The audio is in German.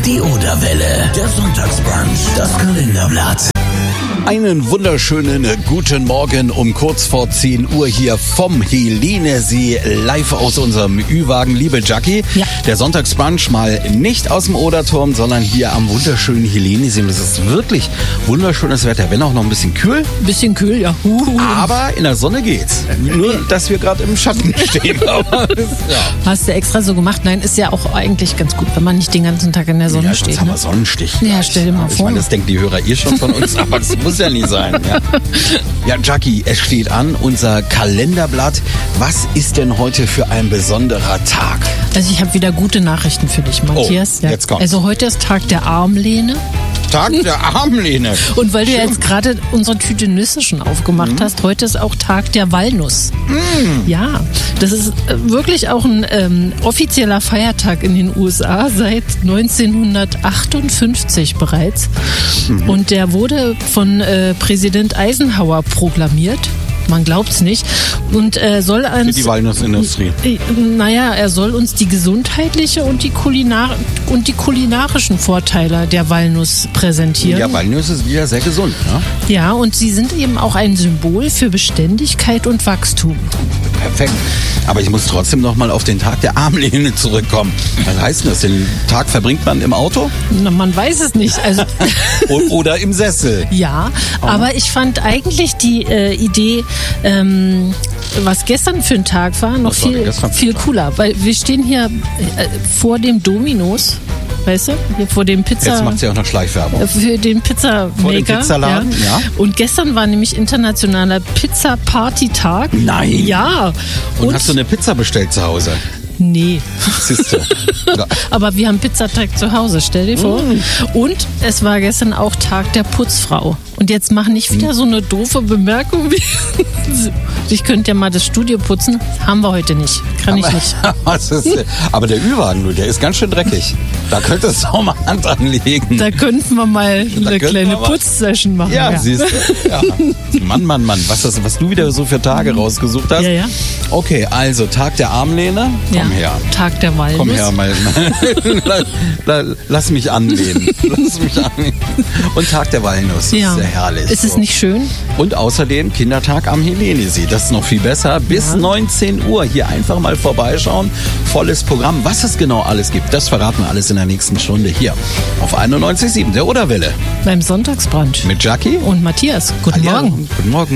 Die Oderwelle, der Sonntagsbrunch, das Kalenderblatt. Einen wunderschönen guten Morgen um kurz vor 10 Uhr hier vom Helenesee live aus unserem Ü-Wagen. Liebe Jackie, Ja. Der Sonntagsbrunch mal nicht aus dem Oderturm, sondern hier am wunderschönen Helenesee. Und es ist wirklich wunderschönes Wetter, wenn auch noch ein bisschen kühl, Bisschen kühl, ja. aber in der Sonne geht's. Nur, dass wir gerade im Schatten stehen. Aber Hast du extra so gemacht? Nein, ist ja auch eigentlich ganz gut, wenn man nicht den ganzen Tag in der Sonne ja, steht. sonst haben wir Ne? Sonnenstich. Ja, stell dir mal Ich vor. meine, das denken die Hörer schon von uns, aber das muss ja nicht sein. Ja, Jackie, es steht an, unser Kalenderblatt. Was ist denn heute für ein besonderer Tag? Also ich habe wieder gute Nachrichten für dich, Matthias. Oh, jetzt kommt's. Also heute ist Tag der Armlehne. Tag der Armlehne. Und weil du ja jetzt gerade unsere Tüte Nüsse schon aufgemacht hast, heute ist auch Tag der Walnuss. Ja, das ist wirklich auch ein offizieller Feiertag in den USA seit 1958 bereits. Und der wurde von Präsident Eisenhower proklamiert. Man glaubt's nicht. Und soll Für die Walnussindustrie. Naja, er soll uns die gesundheitliche und die kulinarischen Vorteile der Walnuss präsentieren. Ja, Walnüsse ist wieder sehr gesund. Ne? Ja, und sie sind eben auch ein Symbol für Beständigkeit und Wachstum. Perfekt. Aber ich muss trotzdem noch mal auf den Tag der Armlehne zurückkommen. Was heißt denn das? Den Tag verbringt man im Auto Na, man weiß es nicht. Also oder im Sessel? ja, aber ich fand eigentlich die Idee, was gestern für ein Tag war, noch Was war denn viel, gestern für ein viel Tag? cooler. Weil wir stehen hier vor dem Dominos, weißt du, hier vor dem Jetzt Pizza... macht sie auch noch Schleichwerbung. Für den Pizzamaker. Vor dem Pizzaladen, ja. Und gestern war nämlich internationaler Pizza-Party-Tag. Nein. Ja. Und hast du eine Pizza bestellt zu Hause? Nee. Siehste. Ja. Aber wir haben Pizzateig zu Hause, stell dir vor. Und es war gestern auch Tag der Putzfrau. Und jetzt mach nicht wieder so eine doofe Bemerkung wie... Ich könnte ja mal das Studio putzen. Haben wir heute nicht. Kann ich nicht. Aber der Ü-Wagen, du, der ist ganz schön dreckig. Da könntest du auch mal Hand anlegen. Da könnten wir mal eine könnten kleine wir mal- Putzsession machen. Ja, siehst du. Ja. Mann. Was du wieder so für Tage rausgesucht hast. Ja, ja. Okay, also Tag der Armlehne. Ja. Komm her. Tag der Walnuss. Komm her, mal. Lass mich anlehnen. Und Tag der Walnuss. Das Ja. ist sehr herrlich. Ist es So. nicht schön? Und außerdem Kindertag am Helenesee. Das ist noch viel besser. Bis 19 Uhr hier einfach mal vorbeischauen. Volles Programm. Was es genau alles gibt, das verraten wir alles in der nächsten Stunde hier auf 91.7 der Oderwelle. Beim Sonntagsbrunch. Mit Jackie Und Matthias, guten Ja, Morgen. Guten Morgen.